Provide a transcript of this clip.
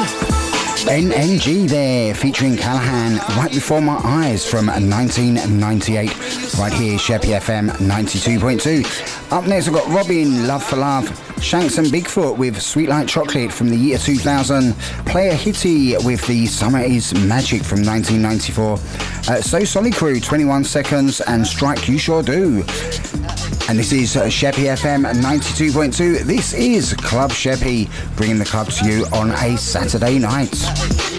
NNG there, featuring Callahan, Right Before My Eyes from 1998, right here, Sheppy FM 92.2. Up next, I've got Robin, Love for Love, Shanks and Bigfoot with Sweet Like Chocolate from the year 2000, Player Hitty with the Summer Is Magic from 1994, So Solid Crew, 21 Seconds, and Strike You Sure Do. And this is Sheppy FM 92.2. This is Club Sheppy, bringing the club to you on a Saturday night.